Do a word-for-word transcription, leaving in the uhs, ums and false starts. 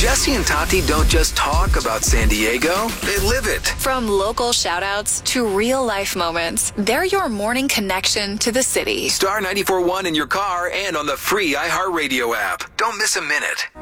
Jesse and Tati don't just talk about San Diego, they live it. From local shout-outs to real-life moments, they're your morning connection to the city. Star ninety-four point one in your car and on the free iHeartRadio app. Don't miss a minute.